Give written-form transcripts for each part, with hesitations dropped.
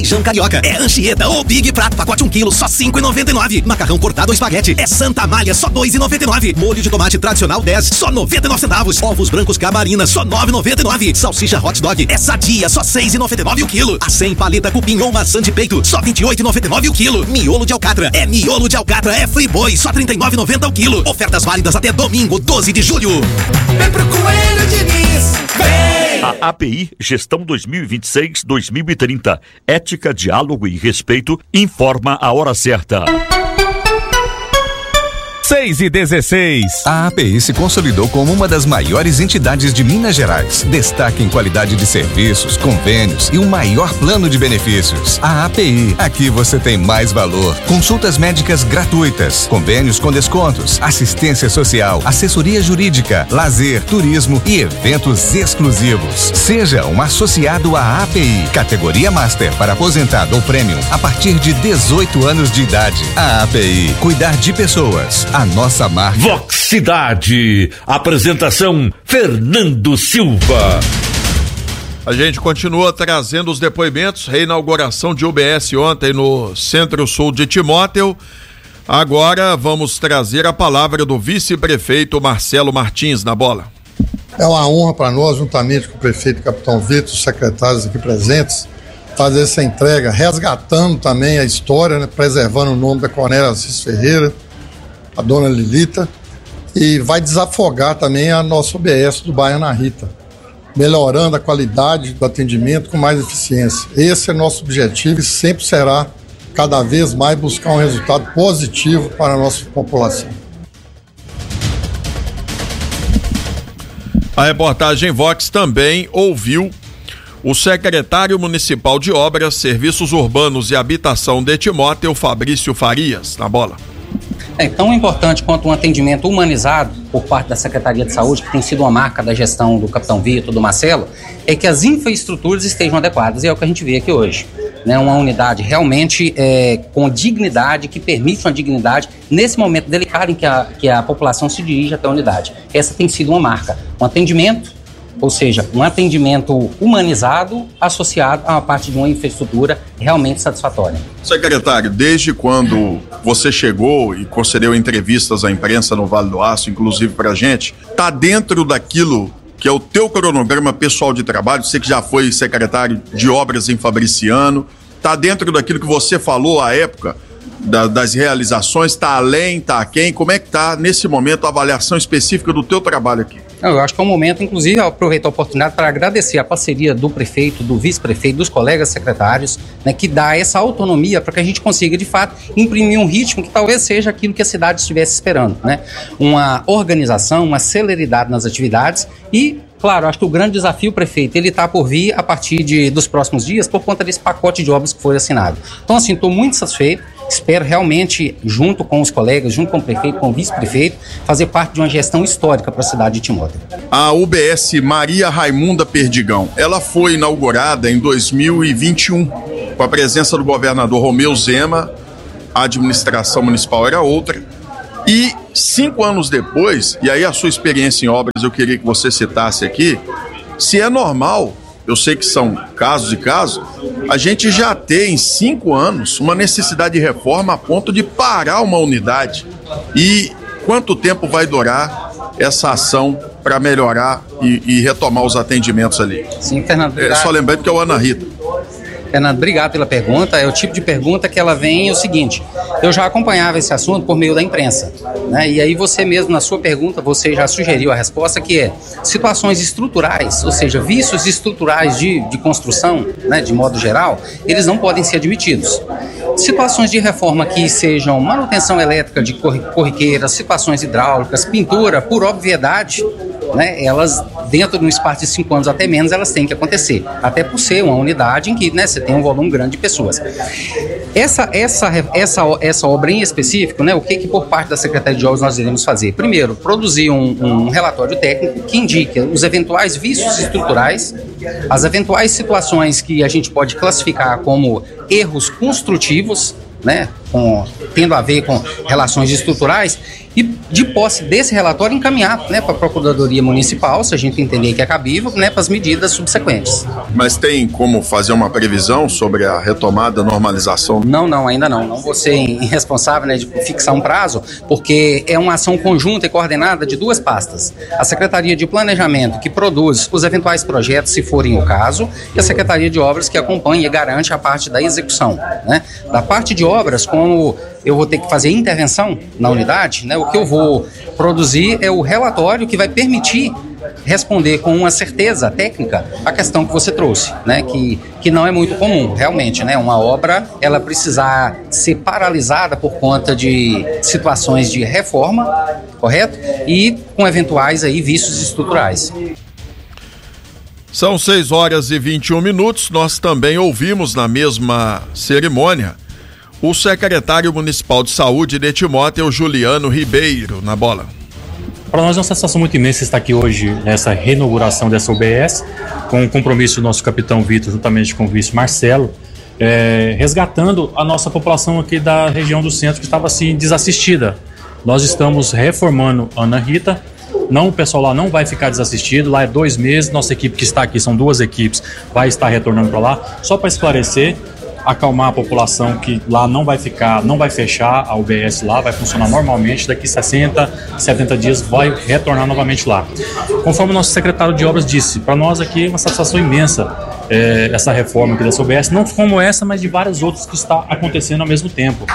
Feijão carioca é Anchieta ou Big Prato, pacote 1 kg, só R$5,99. Macarrão cortado ou espaguete é Santa Malha, só R$2,99. Molho de tomate tradicional 10, só 99 centavos. Ovos brancos Camarina, só R$9,99. Salsicha hot dog é Sadia, só R$6,99 o quilo. A 100 paleta cupim ou maçã de peito, só R$28,99 o quilo. Miolo de alcatra é Friboi, só R$39,90 o quilo. Ofertas válidas até domingo, 12 de julho. Vem pro Coelho Diniz, vem! A API Gestão 2026-2030, Ética, Diálogo e Respeito, informa a hora certa. 6h16. A API se consolidou como uma das maiores entidades de Minas Gerais. Destaque em qualidade de serviços, convênios e o maior plano de benefícios. A API, aqui você tem mais valor. Consultas médicas gratuitas, convênios com descontos, assistência social, assessoria jurídica, lazer, turismo e eventos exclusivos. Seja um associado à API, categoria Master para aposentado ou Premium a partir de 18 anos de idade. A API, cuidar de pessoas. A nossa marca. Vox Cidade. Apresentação Fernando Silva. A gente continua trazendo os depoimentos. Reinauguração de UBS ontem no Centro-Sul de Timóteo. Agora vamos trazer a palavra do vice-prefeito Marcelo Martins na bola. É uma honra para nós, juntamente com o prefeito Capitão Vitor, os secretários aqui presentes, fazer essa entrega, resgatando também a história, né, preservando o nome da Coronel Assis Ferreira, a dona Lilita, e vai desafogar também a nossa UBS do bairro Ana Rita, melhorando a qualidade do atendimento com mais eficiência. Esse é nosso objetivo e sempre será cada vez mais buscar um resultado positivo para a nossa população. A reportagem Vox também ouviu o secretário municipal de Obras, Serviços Urbanos e Habitação de Timóteo, Fabrício Farias, na bola. É tão importante quanto um atendimento humanizado por parte da Secretaria de Saúde, que tem sido uma marca da gestão do Capitão Vitor, do Marcelo, é que as infraestruturas estejam adequadas, e é o que a gente vê aqui hoje. Né? Uma unidade realmente com dignidade, que permite uma dignidade nesse momento delicado em que a população se dirige até a unidade. Essa tem sido uma marca, um atendimento, ou seja, um atendimento humanizado associado a uma parte de uma infraestrutura realmente satisfatória. Secretário, desde quando você chegou e concedeu entrevistas à imprensa no Vale do Aço, inclusive pra gente, tá dentro daquilo que é o teu cronograma pessoal de trabalho? Você que já foi secretário de obras em Fabriciano, tá dentro daquilo que você falou à época das realizações, tá além, tá aquém? Como é que tá nesse momento a avaliação específica do teu trabalho aqui? Eu acho que é um momento, inclusive, eu aproveito a oportunidade para agradecer a parceria do prefeito, do vice-prefeito, dos colegas secretários, né, que dá essa autonomia para que a gente consiga, de fato, imprimir um ritmo que talvez seja aquilo que a cidade estivesse esperando, né? Uma organização, uma celeridade nas atividades e, claro, acho que o grande desafio, prefeito, ele está por vir a partir dos próximos dias por conta desse pacote de obras que foi assinado. Então, assim, estou muito satisfeito. Espero realmente, junto com os colegas, junto com o prefeito, com o vice-prefeito, fazer parte de uma gestão histórica para a cidade de Timóteo. A UBS Maria Raimunda Perdigão, ela foi inaugurada em 2021, com a presença do governador Romeu Zema, a administração municipal era outra, e 5 anos depois, e aí a sua experiência em obras eu queria que você citasse aqui, se é normal, eu sei que são casos e casos, a gente já tem em 5 anos uma necessidade de reforma a ponto de parar uma unidade. E quanto tempo vai durar essa ação para melhorar e retomar os atendimentos ali? Sim, Fernando. Só lembrando que é o Ana Rita. Fernando, obrigado pela pergunta. É o tipo de pergunta que ela vem o seguinte: eu já acompanhava esse assunto por meio da imprensa, né? E aí você mesmo, na sua pergunta, você já sugeriu a resposta, que é situações estruturais, ou seja, vícios estruturais de construção, né, de modo geral, eles não podem ser admitidos. Situações de reforma que sejam manutenção elétrica de corriqueiras, situações hidráulicas, pintura, por obviedade, né, elas, dentro de um espaço de 5 anos até menos, elas têm que acontecer, até por ser uma unidade em que, né, você tem um volume grande de pessoas. Essa obra em específico, né, o que por parte da Secretaria de Obras nós iremos fazer? Primeiro, produzir um relatório técnico que indique os eventuais vícios estruturais, as eventuais situações que a gente pode classificar como erros construtivos, né, tendo a ver com relações estruturais, e, de posse desse relatório, encaminhar, né, para a Procuradoria Municipal, se a gente entender que é cabível, né, para as medidas subsequentes. Mas tem como fazer uma previsão sobre a retomada, normalização? Não, ainda não. Não vou ser irresponsável, né, de fixar um prazo, porque é uma ação conjunta e coordenada de duas pastas. A Secretaria de Planejamento, que produz os eventuais projetos, se forem o caso, e a Secretaria de Obras, que acompanha e garante a parte da execução, né? Da parte de obras, como eu vou ter que fazer intervenção na unidade, né, o que eu vou produzir é o relatório que vai permitir responder com uma certeza técnica a questão que você trouxe, né, que não é muito comum, realmente, né, uma obra, ela precisar ser paralisada por conta de situações de reforma, correto? E com eventuais aí vícios estruturais. São 6h21, nós também ouvimos na mesma cerimônia o secretário municipal de saúde de Timóteo, Juliano Ribeiro, na bola. Para nós é uma satisfação muito imensa estar aqui hoje nessa reinauguração dessa UBS, com o compromisso do nosso capitão Vitor, juntamente com o vice Marcelo, resgatando a nossa população aqui da região do centro que estava assim desassistida. Nós estamos reformando Ana Rita. Não, o pessoal lá não vai ficar desassistido, lá é 2 meses, nossa equipe que está aqui, são 2 equipes, vai estar retornando para lá, só para esclarecer, acalmar a população que lá não vai fechar a UBS lá, vai funcionar normalmente, daqui 60, 70 dias vai retornar novamente lá. Conforme o nosso secretário de obras disse, para nós aqui é uma satisfação imensa essa reforma aqui dessa UBS, não como essa, mas de várias outras que está acontecendo ao mesmo tempo.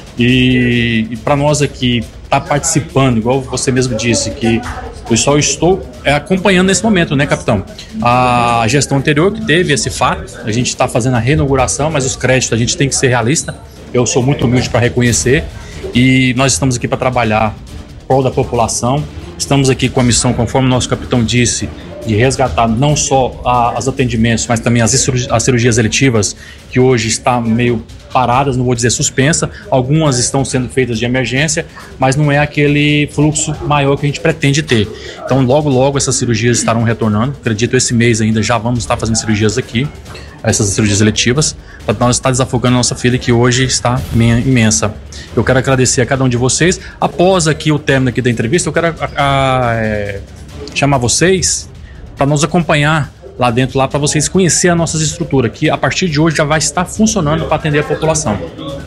E para nós aqui, tá participando, igual você mesmo disse, que eu só estou acompanhando nesse momento, né, capitão? A gestão anterior que teve esse fato, a gente está fazendo a reinauguração, mas os créditos a gente tem que ser realista. Eu sou muito humilde para reconhecer e nós estamos aqui para trabalhar em prol da população. Estamos aqui com a missão, conforme o nosso capitão disse, de resgatar não só os atendimentos, mas também as cirurgias eletivas, que hoje está meio paradas, não vou dizer suspensa, algumas estão sendo feitas de emergência, mas não é aquele fluxo maior que a gente pretende ter. Então logo essas cirurgias estarão retornando, acredito esse mês ainda já vamos estar fazendo cirurgias aqui, essas cirurgias eletivas, para nós estar desafogando a nossa fila que hoje está imensa. Eu quero agradecer a cada um de vocês. Após aqui o término aqui da entrevista, eu quero chamar vocês para nos acompanhar lá dentro, lá para vocês conhecerem a nossa estrutura, que a partir de hoje já vai estar funcionando para atender a população.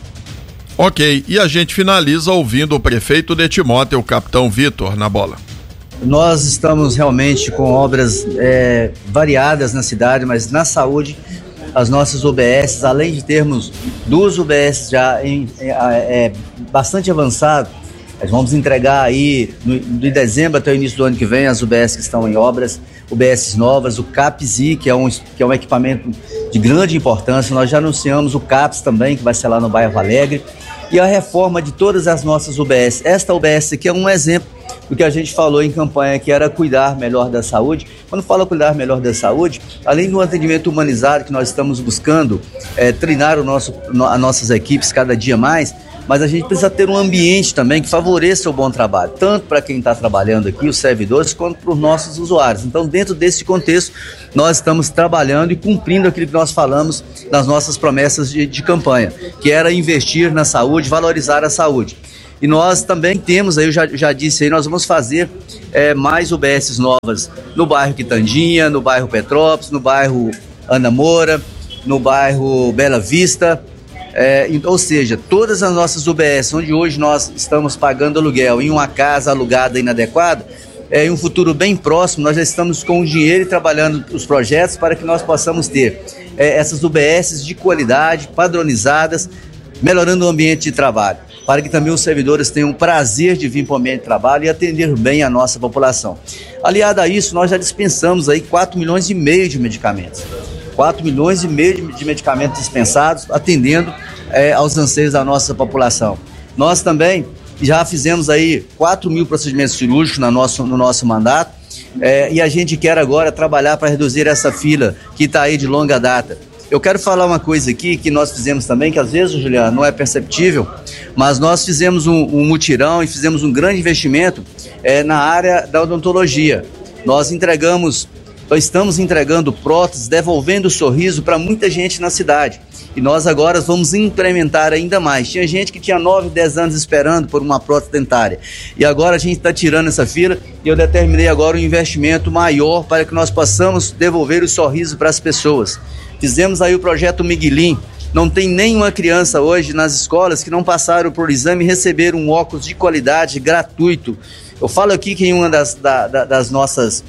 Ok, e a gente finaliza ouvindo o prefeito de Timóteo, o capitão Vitor, na bola. Nós estamos realmente com obras variadas na cidade, mas na saúde, as nossas UBS, além de termos 2 UBS já bastante avançado, nós vamos entregar aí de dezembro até o início do ano que vem as UBS que estão em obras, UBS novas, o CAPSI, que é um equipamento de grande importância. Nós já anunciamos o CAPS também, que vai ser lá no bairro Alegre, e a reforma de todas as nossas UBS. Esta UBS aqui é um exemplo do que a gente falou em campanha, que era cuidar melhor da saúde. Quando fala cuidar melhor da saúde, além do atendimento humanizado que nós estamos buscando, treinar as nossas equipes cada dia mais, mas a gente precisa ter um ambiente também que favoreça o bom trabalho, tanto para quem está trabalhando aqui, os servidores, quanto para os nossos usuários. Então, dentro desse contexto, nós estamos trabalhando e cumprindo aquilo que nós falamos nas nossas promessas de campanha, que era investir na saúde, valorizar a saúde. E nós também temos, aí eu já disse aí, nós vamos fazer mais UBS novas no bairro Quitandinha, no bairro Petrópolis, no bairro Ana Moura, no bairro Bela Vista. Ou seja, todas as nossas UBS, onde hoje nós estamos pagando aluguel em uma casa alugada inadequada, em um futuro bem próximo, nós já estamos com o dinheiro e trabalhando os projetos para que nós possamos ter essas UBS de qualidade, padronizadas, melhorando o ambiente de trabalho, para que também os servidores tenham prazer de vir para o ambiente de trabalho e atender bem a nossa população. Aliado a isso, nós já dispensamos aí 4,5 milhões de medicamentos. 4,5 milhões de medicamentos dispensados, atendendo aos anseios da nossa população. Nós também já fizemos aí 4 mil procedimentos cirúrgicos no nosso mandato, e a gente quer agora trabalhar para reduzir essa fila que está aí de longa data. Eu quero falar uma coisa aqui que nós fizemos também, que às vezes, Juliano, não é perceptível, mas nós fizemos um mutirão e fizemos um grande investimento na área da odontologia. Nós entregamos Nós estamos entregando próteses, devolvendo o sorriso para muita gente na cidade. E nós agora vamos implementar ainda mais. Tinha gente que tinha 9, 10 anos esperando por uma prótese dentária. E agora a gente está tirando essa fila e eu determinei agora um investimento maior para que nós possamos devolver o sorriso para as pessoas. Fizemos aí o projeto Miguelim. Não tem nenhuma criança hoje nas escolas que não passaram por exame e receberam um óculos de qualidade gratuito. Eu falo aqui que em uma das nossas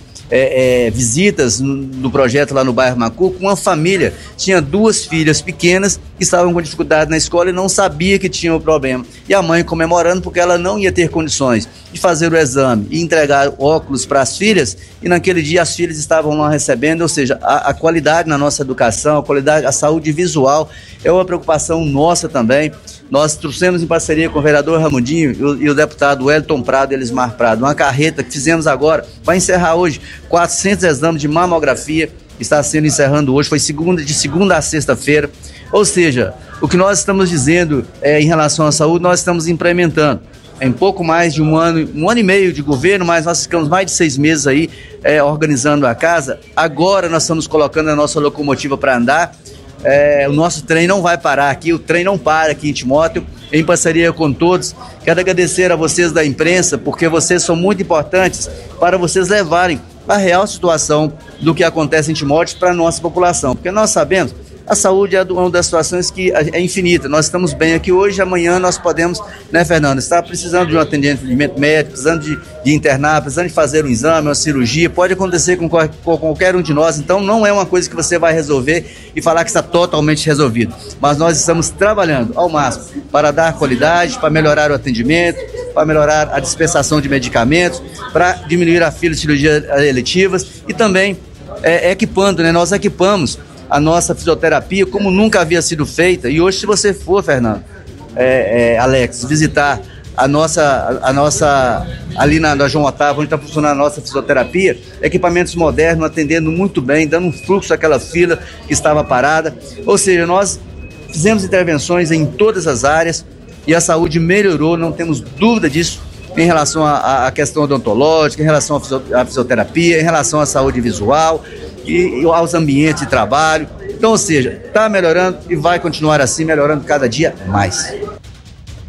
visitas no projeto lá no bairro Macuco, uma família tinha 2 filhas pequenas que estavam com dificuldade na escola e não sabia que tinha o problema. E a mãe comemorando porque ela não ia ter condições de fazer o exame e entregar óculos para as filhas, e naquele dia as filhas estavam lá recebendo, ou seja, a qualidade na nossa educação, a qualidade, a saúde visual é uma preocupação nossa também. Nós trouxemos em parceria com o vereador Ramundinho e o deputado Wellington Prado e Elismar Prado uma carreta que fizemos agora, vai encerrar hoje 400 exames de mamografia, está sendo encerrando hoje, foi de segunda a sexta-feira. Ou seja, o que nós estamos dizendo em relação à saúde, nós estamos implementando. Em pouco mais de um ano e meio de governo, mas nós ficamos mais de 6 meses aí organizando a casa. Agora nós estamos colocando a nossa locomotiva para andar. O nosso trem não vai parar aqui, o trem não para aqui em Timóteo, em parceria com todos. Quero agradecer a vocês da imprensa, porque vocês são muito importantes para vocês levarem a real situação do que acontece em Timóteo para a nossa população, porque nós sabemos, a saúde é uma das situações que é infinita. Nós estamos bem aqui hoje, amanhã nós podemos, né, Fernando, estar precisando de um atendimento médico, precisando de internar, precisando de fazer um exame, uma cirurgia, pode acontecer com qualquer um de nós. Então não é uma coisa que você vai resolver e falar que está totalmente resolvido, mas nós estamos trabalhando ao máximo para dar qualidade, para melhorar o atendimento, para melhorar a dispensação de medicamentos, para diminuir a fila de cirurgias eletivas e também equipando, né? Nós equipamos a nossa fisioterapia como nunca havia sido feita. E hoje, se você for, Fernando, Alex, visitar a nossa ali na João Otávio, onde está funcionando a nossa fisioterapia, equipamentos modernos, atendendo muito bem, dando um fluxo àquela fila que estava parada. Ou seja, nós fizemos intervenções em todas as áreas e a saúde melhorou, não temos dúvida disso, em relação à questão odontológica, em relação à fisioterapia, em relação à saúde visual e aos ambientes de trabalho. Então, ou seja, está melhorando e vai continuar assim, melhorando cada dia mais.